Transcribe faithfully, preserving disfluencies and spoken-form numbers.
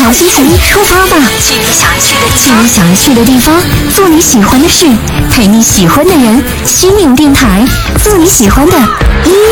好心情出发吧， 去你想去的地去你想去的地方，做你喜欢的事，陪你喜欢的人。心灵电台，做你喜欢的音